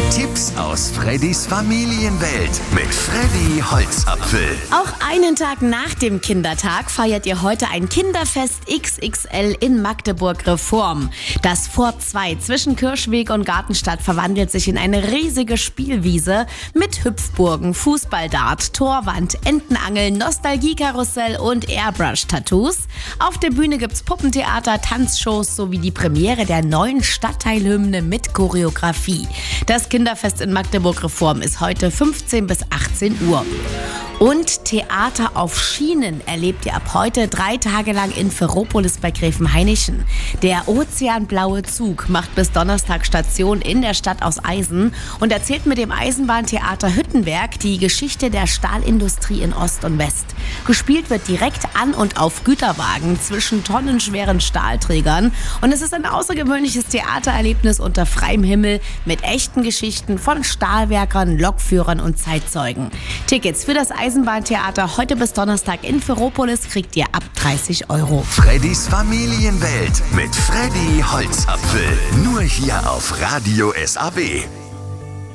Tipps aus Freddys Familienwelt mit Freddy Holzapfel. Auch einen Tag nach dem Kindertag feiert ihr heute ein Kinderfest XXL in Magdeburg-Reform. Das Fort 2 zwischen Kirschweg und Gartenstadt verwandelt sich in eine riesige Spielwiese mit Hüpfburgen, Fußballdart, Torwand, Entenangeln, Nostalgiekarussell und Airbrush-Tattoos. Auf der Bühne gibt's Puppentheater, Tanzshows sowie die Premiere der neuen Stadtteilhymne mit Choreografie. Das Kinderfest in Magdeburg-Reform ist heute 15 bis 18 Uhr. Und Theater auf Schienen erlebt ihr ab heute 3 Tage lang in Ferropolis bei Gräfenhainichen. Der ozeanblaue Zug macht bis Donnerstag Station in der Stadt aus Eisen und erzählt mit dem Eisenbahntheater Hüttenwerk die Geschichte der Stahlindustrie in Ost und West. Gespielt wird direkt an und auf Güterwagen zwischen tonnenschweren Stahlträgern. Und es ist ein außergewöhnliches Theatererlebnis unter freiem Himmel mit echten Geschichten von Stahlwerkern, Lokführern und Zeitzeugen. Tickets für das Eisenbahntheater heute bis Donnerstag in Ferropolis kriegt ihr ab 30 €. Freddys Familienwelt mit Freddy Holzapfel. Nur hier auf Radio SAB.